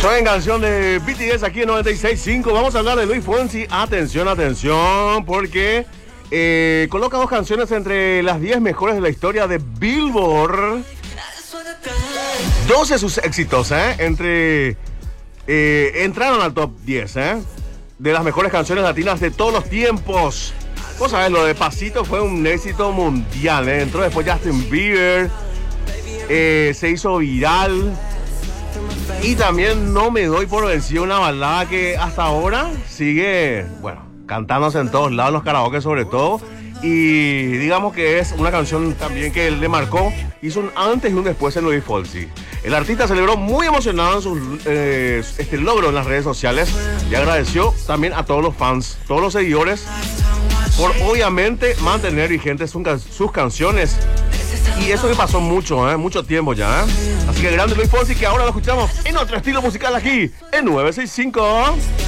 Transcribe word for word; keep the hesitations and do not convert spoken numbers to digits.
Soy en canción de B T S aquí en noventa y seis punto cinco. Vamos a hablar de Luis Fonsi. Atención, atención, porque eh, coloca dos canciones entre las diez mejores de la historia de Billboard. doce de sus éxitos, ¿eh? Entre, eh, entraron al top diez, ¿eh? De las mejores canciones latinas de todos los tiempos. Vos sabés, lo de Pasito fue un éxito mundial, ¿eh? Entró después Justin Bieber, eh, se hizo viral. Y también No me doy por vencido, una balada que hasta ahora sigue, bueno, cantándose en todos lados, los karaoke sobre todo. Y digamos que es una canción también que le marcó, hizo un antes y un después en Luis Fonsi. El artista celebró muy emocionado en su eh, este logro en las redes sociales y agradeció también a todos los fans, todos los seguidores, por obviamente mantener vigentes sus, sus canciones. Y eso que pasó mucho, ¿eh? Mucho tiempo ya, ¿eh? Así que grande Luis Fonsi, que ahora lo escuchamos en otro estilo musical aquí, en nueve seis cinco.